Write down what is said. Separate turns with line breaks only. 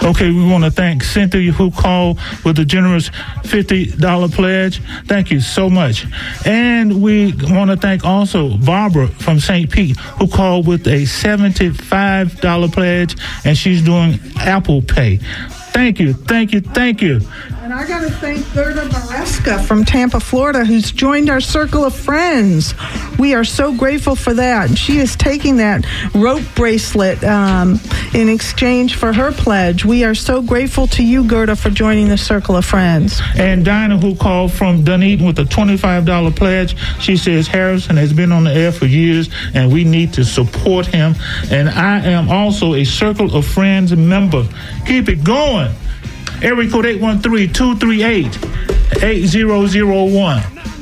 Okay, we want to thank Cynthia, who called with a generous $50 pledge. Thank you so much. And we want to thank also Barbara from St. Pete, who called with a $75 pledge, and she's doing Apple Pay. Thank you, thank you, thank you.
And I got to thank Gerda Maresca from Tampa, Florida, who's joined our Circle of Friends. We are so grateful for that. And she is taking that rope bracelet in exchange for her pledge. We are so grateful to you, Gerda, for joining the Circle of Friends.
And Dinah, who called from Dunedin with a $25 pledge, she says Harrison has been on the air for years, and we need to support him. And I am also a Circle of Friends member. Keep it going. Area code 813-238-8001.